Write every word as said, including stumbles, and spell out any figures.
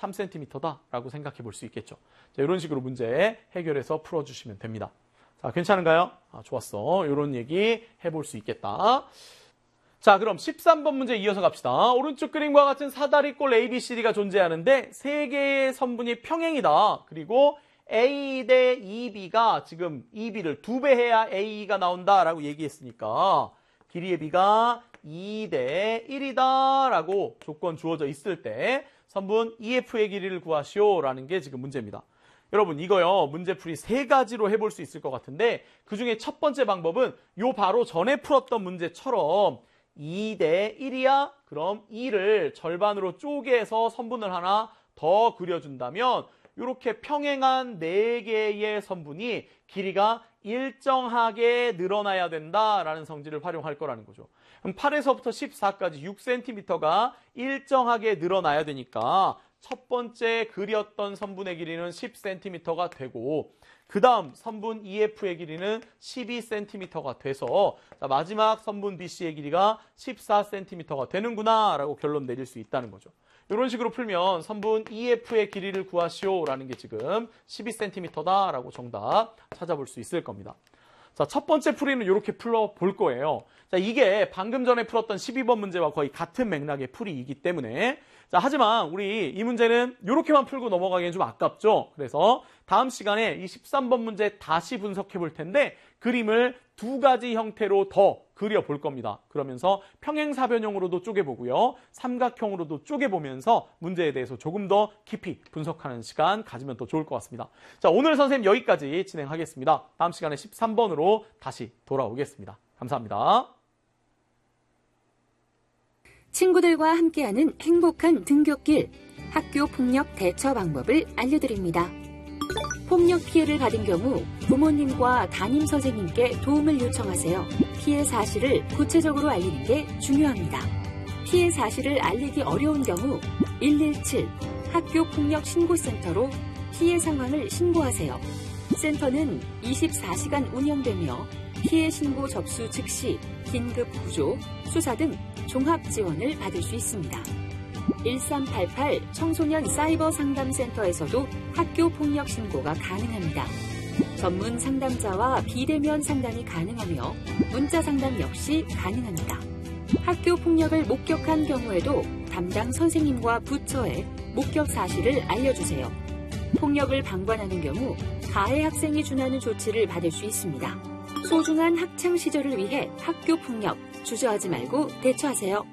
삼 센티미터다라고 생각해 볼 수 있겠죠. 자, 이런 식으로 문제 해결해서 풀어주시면 됩니다. 자, 괜찮은가요? 아, 좋았어. 이런 얘기 해볼 수 있겠다. 자, 그럼 십삼 번 문제 이어서 갑시다. 오른쪽 그림과 같은 사다리꼴 A, B, C, D가 존재하는데 세 개의 선분이 평행이다. 그리고 A 대 이 비가 지금 이 비를 두 배 해야 A가 나온다라고 얘기했으니까 길이의 B가 이 대 일이다 라고 조건 주어져 있을 때 선분 이 에프의 길이를 구하시오 라는 게 지금 문제입니다. 여러분 이거요 문제풀이 세 가지로 해볼 수 있을 것 같은데 그중에 첫 번째 방법은 요 바로 전에 풀었던 문제처럼 이 대 일이야? 그럼 이를 절반으로 쪼개서 선분을 하나 더 그려준다면 이렇게 평행한 네 개의 선분이 길이가 일정하게 늘어나야 된다라는 성질을 활용할 거라는 거죠. 그럼 팔에서부터 십사까지 육 센티미터가 일정하게 늘어나야 되니까 첫 번째 그렸던 선분의 길이는 십 센티미터가 되고 그 다음 선분 이 에프의 길이는 십이 센티미터가 돼서 자, 마지막 선분 비씨의 길이가 십사 센티미터가 되는구나 라고 결론 내릴 수 있다는 거죠. 이런 식으로 풀면 선분 이 에프의 길이를 구하시오 라는 게 지금 십이 센티미터다 라고 정답 찾아볼 수 있을 겁니다. 자, 첫 번째 풀이는 이렇게 풀어볼 거예요. 자, 이게 방금 전에 풀었던 십이 번 문제와 거의 같은 맥락의 풀이이기 때문에 자, 하지만 우리 이 문제는 이렇게만 풀고 넘어가기엔 좀 아깝죠. 그래서 다음 시간에 이 십삼 번 문제 다시 분석해 볼 텐데 그림을 두 가지 형태로 더 그려볼 겁니다. 그러면서 평행사변형으로도 쪼개보고요. 삼각형으로도 쪼개보면서 문제에 대해서 조금 더 깊이 분석하는 시간 가지면 더 좋을 것 같습니다. 자, 오늘 선생님 여기까지 진행하겠습니다. 다음 시간에 십삼 번으로 다시 돌아오겠습니다. 감사합니다. 친구들과 함께하는 행복한 등굣길, 학교 폭력 대처 방법을 알려드립니다. 폭력 피해를 받은 경우 부모님과 담임 선생님께 도움을 요청하세요. 피해 사실을 구체적으로 알리는 게 중요합니다. 피해 사실을 알리기 어려운 경우 일일칠 학교 폭력 신고센터로 피해 상황을 신고하세요. 센터는 이십사 시간 운영되며 피해 신고 접수 즉시 긴급 구조, 수사 등 종합 지원을 받을 수 있습니다. 일삼팔팔 청소년 사이버 상담센터에서도 학교 폭력 신고가 가능합니다. 전문 상담자와 비대면 상담이 가능하며 문자 상담 역시 가능합니다. 학교 폭력을 목격한 경우에도 담당 선생님과 부처에 목격 사실을 알려주세요. 폭력을 방관하는 경우 가해 학생이 준하는 조치를 받을 수 있습니다. 소중한 학창 시절을 위해 학교 폭력 주저하지 말고 대처하세요.